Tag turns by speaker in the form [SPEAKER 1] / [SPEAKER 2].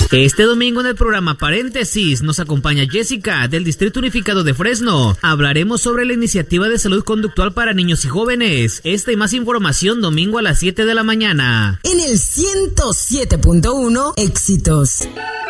[SPEAKER 1] Este domingo en el programa Paréntesis nos acompaña Jessica del Distrito Unificado de Fresno. Hablaremos sobre la iniciativa de salud conductual para niños y jóvenes. Esta y más información domingo a las 7 de la mañana.
[SPEAKER 2] En el 107.1 Éxitos.